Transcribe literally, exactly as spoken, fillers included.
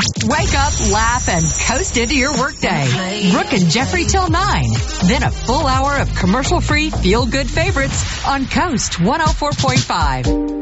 Wake up, laugh, and coast into your workday. Brooke and Jeffrey till nine. Then a full hour of commercial-free feel-good favorites on Coast one oh four point five.